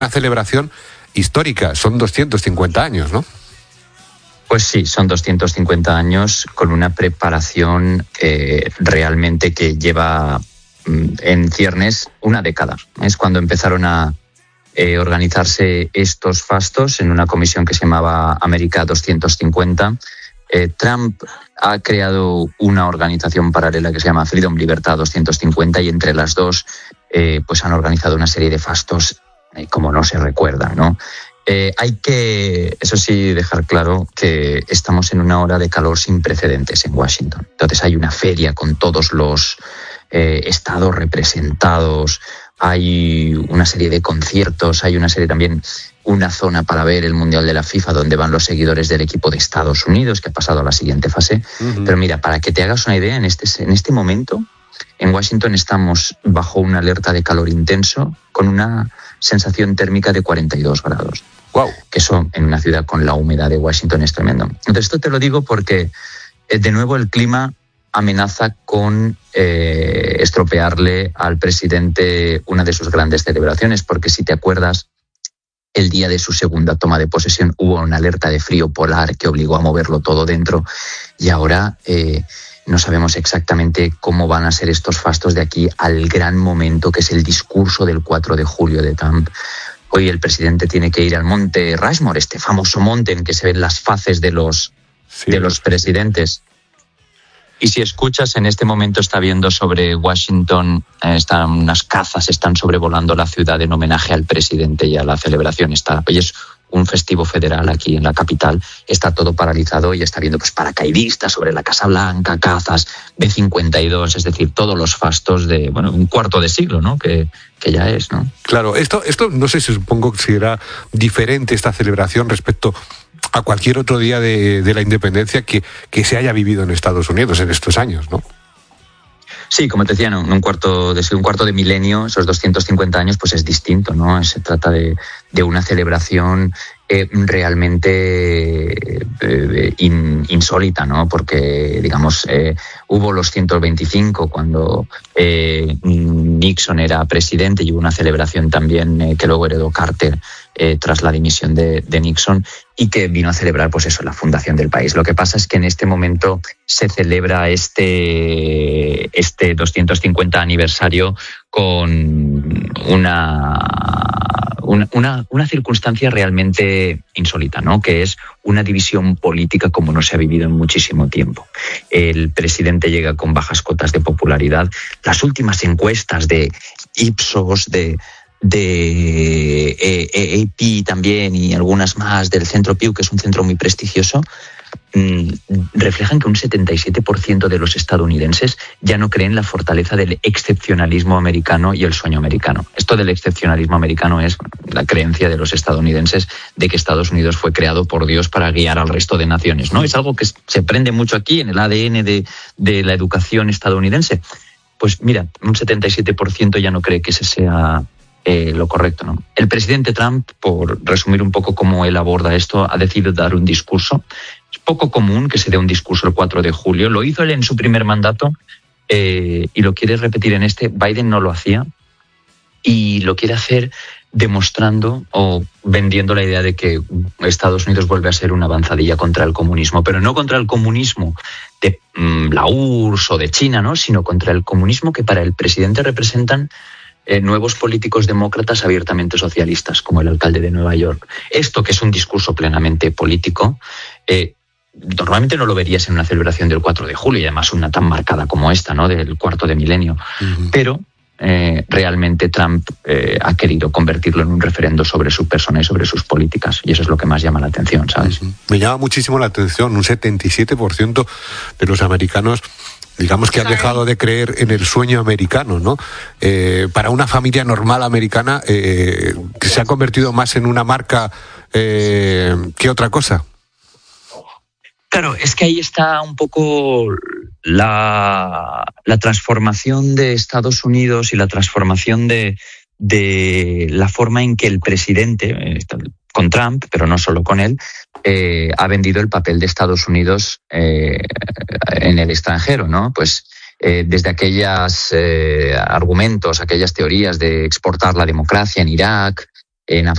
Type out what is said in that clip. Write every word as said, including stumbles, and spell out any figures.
una celebración histórica, son doscientos cincuenta años, ¿no? Pues sí, son doscientos cincuenta años con una preparación eh, realmente que lleva en ciernes una década. Es cuando empezaron a eh, organizarse estos fastos en una comisión que se llamaba América doscientos cincuenta. Eh, Trump ha creado una organización paralela que se llama Freedom Libertad doscientos cincuenta y entre las dos eh, pues han organizado una serie de fastos eh, como no se recuerda, ¿no? Eh, hay que, eso sí, dejar claro que estamos en una hora de calor sin precedentes en Washington. Entonces hay una feria con todos los eh, estados representados, hay una serie de conciertos, hay una serie también, una zona para ver el Mundial de la FIFA donde van los seguidores del equipo de Estados Unidos que ha pasado a la siguiente fase. Uh-huh. Pero mira, para que te hagas una idea, en este, en este momento en Washington estamos bajo una alerta de calor intenso con una sensación térmica de cuarenta y dos grados. Wow. Que eso en una ciudad con la humedad de Washington es tremendo. Entonces esto te lo digo porque de nuevo el clima amenaza con eh, estropearle al presidente una de sus grandes celebraciones, porque si te acuerdas, el día de su segunda toma de posesión hubo una alerta de frío polar que obligó a moverlo todo dentro y ahora eh, no sabemos exactamente cómo van a ser estos fastos de aquí al gran momento que es el discurso del cuatro de julio de Trump. Hoy el presidente tiene que ir al monte Rushmore, este famoso monte en que se ven las faces de los, sí. de los presidentes. Y si escuchas, en este momento está viendo sobre Washington, eh, están unas cazas, están sobrevolando la ciudad en homenaje al presidente y a la celebración. Está, hoy es un festivo federal aquí en la capital, está todo paralizado y está viendo pues paracaidistas sobre la Casa Blanca, cazas, B cincuenta y dos, es decir, todos los fastos de, bueno, un cuarto de siglo, ¿no? Que, que ya es, ¿no? Claro, esto, esto no sé si supongo que será diferente esta celebración respecto a cualquier otro día de, de la independencia que, que se haya vivido en Estados Unidos en estos años, ¿no? Sí, como te decía, ¿no? un cuarto de un cuarto de milenio, esos doscientos cincuenta años, pues es distinto, ¿no? Se trata de, de una celebración eh, realmente eh, in, insólita, ¿no? Porque, digamos, eh, hubo los ciento veinticinco cuando eh, Nixon era presidente y hubo una celebración también eh, que luego heredó Carter eh, tras la dimisión de, de Nixon y que vino a celebrar, pues eso, la fundación del país. Lo que pasa es que en este momento se celebra este, este doscientos cincuenta aniversario con una, una, una, una circunstancia realmente insólita, ¿no? Que es una división política como no se ha vivido en muchísimo tiempo. El presidente llega con bajas cotas de popularidad. Las últimas encuestas de Ipsos, de de A P también y algunas más del Centro Pew, que es un centro muy prestigioso, reflejan que un setenta y siete por ciento de los estadounidenses ya no creen la fortaleza del excepcionalismo americano y el sueño americano. Esto del excepcionalismo americano es la creencia de los estadounidenses de que Estados Unidos fue creado por Dios para guiar al resto de naciones, ¿no? Es algo que se prende mucho aquí en el A D N de, de la educación estadounidense. Pues mira, un setenta y siete por ciento ya no cree que ese sea Eh, lo correcto, ¿no? El presidente Trump, por resumir un poco cómo él aborda esto, ha decidido dar un discurso. Es poco común que se dé un discurso el cuatro de julio. Lo hizo él en su primer mandato eh, y lo quiere repetir en este. Biden no lo hacía y lo quiere hacer demostrando o vendiendo la idea de que Estados Unidos vuelve a ser una avanzadilla contra el comunismo, pero no contra el comunismo de mm, la U R S S o de China, ¿no? Sino contra el comunismo que para el presidente representan Eh, nuevos políticos demócratas abiertamente socialistas, como el alcalde de Nueva York. Esto, que es un discurso plenamente político, eh, normalmente no lo verías en una celebración del cuatro de julio, y además una tan marcada como esta, ¿no? Del cuarto de milenio. Uh-huh. Pero eh, realmente Trump eh, ha querido convertirlo en un referendo sobre su persona y sobre sus políticas, y eso es lo que más llama la atención, ¿sabes? Uh-huh. Me llama muchísimo la atención, un setenta y siete por ciento de los americanos, digamos que han dejado de creer en el sueño americano, ¿no? Eh, para una familia normal americana eh, que se ha convertido más en una marca eh, que otra cosa. Claro, es que ahí está un poco la, la transformación de Estados Unidos y la transformación de, de la forma en que el presidente, con Trump, pero no solo con él, eh, ha vendido el papel de Estados Unidos eh, en el extranjero, ¿no? Pues eh, desde aquellos eh, argumentos, aquellas teorías de exportar la democracia en Irak, en Afganistán,